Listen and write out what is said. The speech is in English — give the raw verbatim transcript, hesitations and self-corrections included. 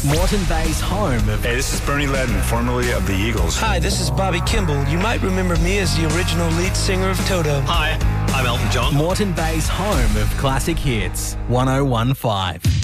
Moreton Bay's home of... Hey, this is Bernie Ledden, formerly of the Eagles. Hi, this is Bobby Kimball. You might remember me as the original lead singer of Toto. Hi, I'm Elton John. Moreton Bay's home of classic hits, one oh one five.